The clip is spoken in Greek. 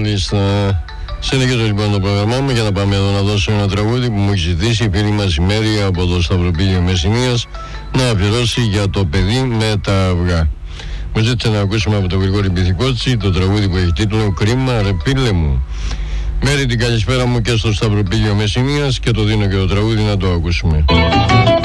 Μάλιστα. Συνεχίζω λοιπόν το πρόγραμμά μου για να πάμε εδώ να δώσω ένα τραγούδι που μου έχει ζητήσει η φίλη μας η Μέρη από το Σταυροπύλιο Μεσσηνίας να αφιερώσει για το παιδί με τα αυγά. Μου ζήτησε να ακούσουμε από τον Γρηγόρη Πυθικότσι το τραγούδι που έχει τίτλο «Κρίμα ρε φίλε μου». Μέρη, την καλησπέρα μου και στο Σταυροπύλιο Μεσσηνίας και το δίνω και το τραγούδι να το ακούσουμε.